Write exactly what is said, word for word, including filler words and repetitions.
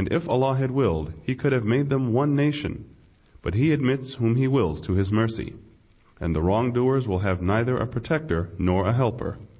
And if Allah had willed, He could have made them one nation. But He admits whom He wills to His mercy. And the wrongdoers will have neither a protector nor a helper.